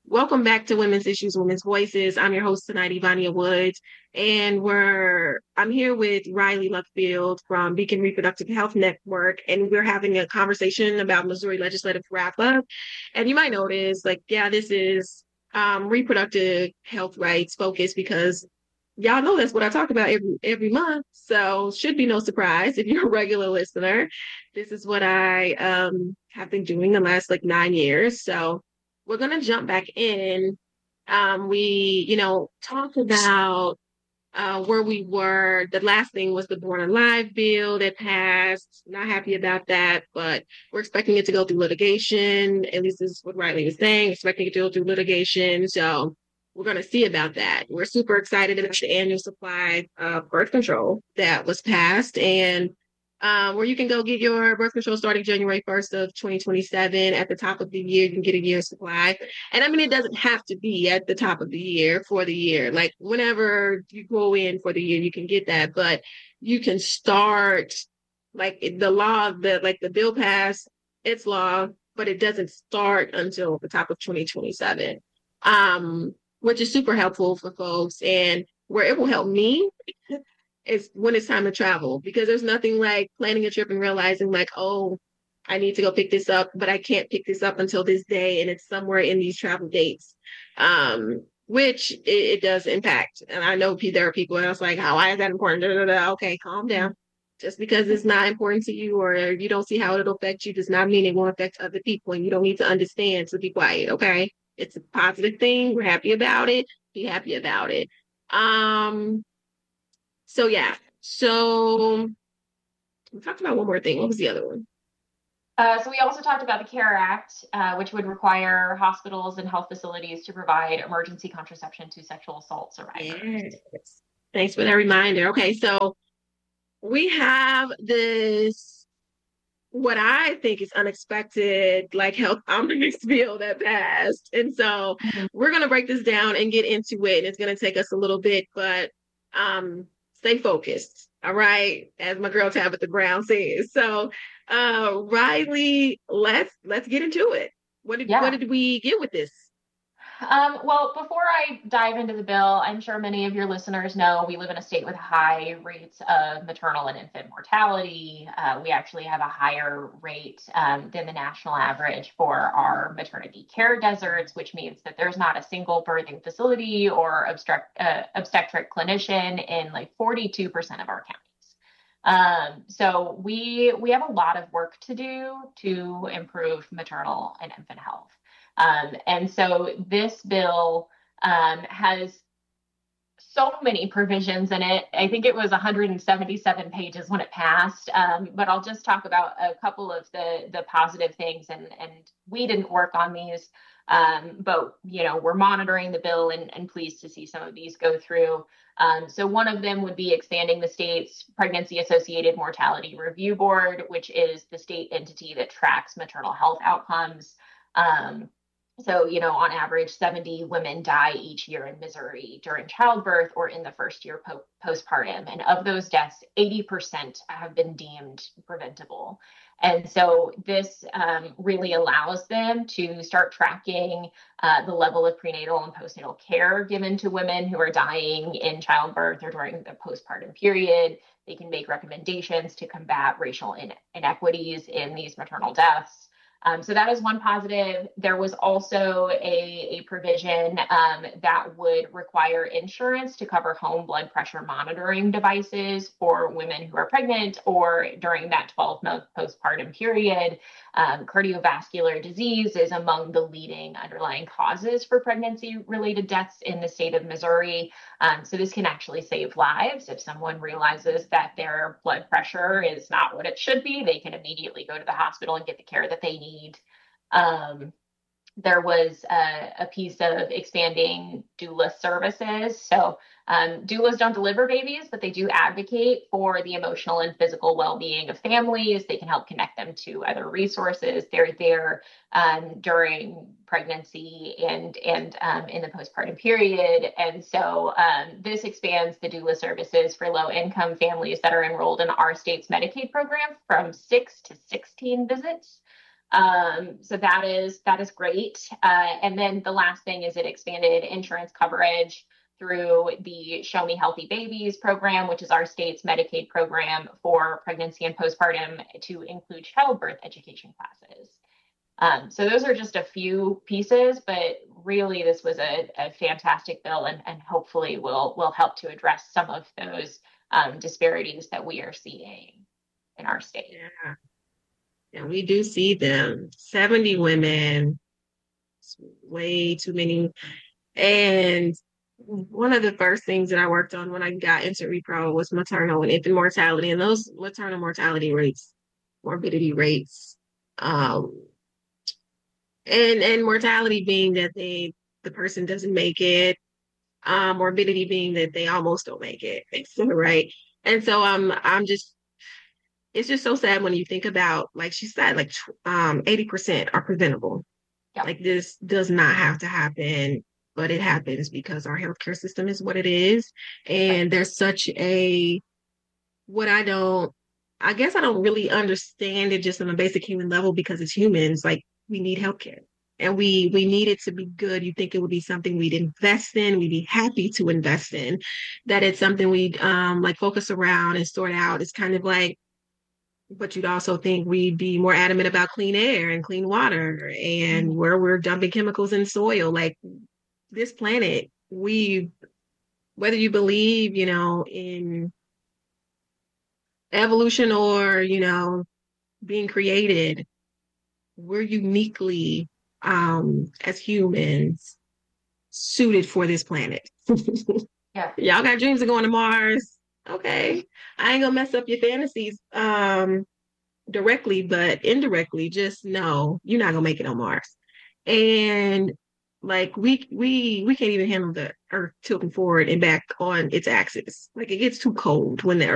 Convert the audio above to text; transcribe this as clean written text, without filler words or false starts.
Welcome back to Women's Issues, Women's Voices. I'm your host tonight, Ivania Woods, and I'm here with Riley Luckfield from Beacon Reproductive Health Network, and we're having a conversation about Missouri legislative wrap up. And you might notice, this is reproductive health rights focused because y'all know that's what I talk about every month. So should be no surprise if you're a regular listener. This is what I have been doing the last 9 years. So we're going to jump back in. We talked about where we were. The last thing was the Born Alive bill that passed. Not happy about that, but we're expecting it to go through litigation. At least this is what Riley was saying, expecting it to go through litigation. So we're going to see about that. We're super excited about the annual supply of birth control that was passed, and where you can go get your birth control starting January 1st of 2027. At the top of the year, you can get a year's supply. And I mean, it doesn't have to be at the top of the year for the year. Like whenever you go in for the year, you can get that, but you can start the bill passed, it's law, but it doesn't start until the top of 2027. Which is super helpful for folks. And where it will help me is when it's time to travel, because there's nothing like planning a trip and realizing oh, I need to go pick this up, but I can't pick this up until this day, and it's somewhere in these travel dates, which it does impact. And I know there are people else like, how, why is that important? Da, da, da. Okay, calm down. Just because it's not important to you or you don't see how it'll affect you does not mean it won't affect other people, and you don't need to understand to be quiet, okay? It's a positive thing. We're happy about it. Be happy about it. So yeah. So we talked about one more thing. What was the other one? So we also talked about the CARE Act, which would require hospitals and health facilities to provide emergency contraception to sexual assault survivors. Yes. Thanks for that reminder. Okay, so we have this, what I think is unexpected, health omnibus bill that passed. And so we're going to break this down and get into it. And it's going to take us a little bit, but stay focused. All right. As my girl Tabitha Brown says. So Riley, let's get into it. What did we get with this? Well, before I dive into the bill, I'm sure many of your listeners know we live in a state with high rates of maternal and infant mortality. We actually have a higher rate than the national average for our maternity care deserts, which means that there's not a single birthing facility or obstetric clinician in 42% of our counties. So we have a lot of work to do to improve maternal and infant health. And so this bill has so many provisions in it. I think it was 177 pages when it passed, but I'll just talk about a couple of the positive things. And we didn't work on these, but we're monitoring the bill and pleased to see some of these go through. So one of them would be expanding the state's Pregnancy-Associated Mortality Review Board, which is the state entity that tracks maternal health outcomes. So, on average, 70 women die each year in Missouri during childbirth or in the first year postpartum. And of those deaths, 80% have been deemed preventable. And so this really allows them to start tracking the level of prenatal and postnatal care given to women who are dying in childbirth or during the postpartum period. They can make recommendations to combat racial inequities in these maternal deaths. So that is one positive. There was also a provision that would require insurance to cover home blood pressure monitoring devices for women who are pregnant or during that 12-month postpartum period. Cardiovascular disease is among the leading underlying causes for pregnancy-related deaths in the state of Missouri. So this can actually save lives. If someone realizes that their blood pressure is not what it should be, they can immediately go to the hospital and get the care that they need. There was a piece of expanding doula services. So doulas don't deliver babies, but they do advocate for the emotional and physical well-being of families. They can help connect them to other resources. They're there during pregnancy and in the postpartum period. And so this expands the doula services for low-income families that are enrolled in our state's Medicaid program from 6 to 16 visits. So that is great. And then the last thing is it expanded insurance coverage through the Show Me Healthy Babies program, which is our state's Medicaid program for pregnancy and postpartum, to include childbirth education classes. So those are just a few pieces, but really this was a fantastic bill, and hopefully will help to address some of those disparities that we are seeing in our state. Yeah. And we do see them. 70 women, it's way too many. And one of the first things that I worked on when I got into repro was maternal and infant mortality. And those maternal mortality rates, morbidity rates, um, and mortality being that the person doesn't make it, morbidity being that they almost don't make it. Right. And so I'm just it's just so sad when you think about, like she said, like 80% are preventable. Yep. Like this does not have to happen, but it happens because our healthcare system is what it is. And there's such a what I guess I don't really understand it just on a basic human level because as humans, like we need healthcare. And we need it to be good. You think it would be something we'd invest in, we'd be happy to invest in, that it's something we'd like focus around and sort out. It's kind of like, but you'd also think we'd be more adamant about clean air and clean water and where we're dumping chemicals in soil. Like this planet, whether you believe, in evolution or, being created, we're uniquely, as humans, suited for this planet. Yeah. Y'all got dreams of going to Mars. Okay. I ain't gonna mess up your fantasies directly, but indirectly, just know you're not gonna make it on Mars. And like we can't even handle the Earth tilting forward and back on its axis. Like it gets too cold when the